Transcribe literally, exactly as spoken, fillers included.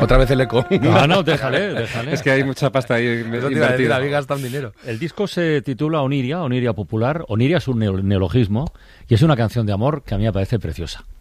Otra vez el eco. No, no, déjale, déjale. Es que hay mucha pasta ahí invertida. David gasta un dinero. El disco se titula Oniria, Oniria Popular. Oniria es un neologismo y es una canción de amor que a mí me parece preciosa.